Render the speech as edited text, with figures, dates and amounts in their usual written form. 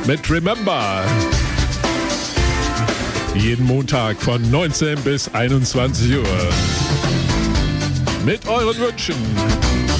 mit Remember. Jeden Montag von 19 bis 21 Uhr. Mit euren Wünschen.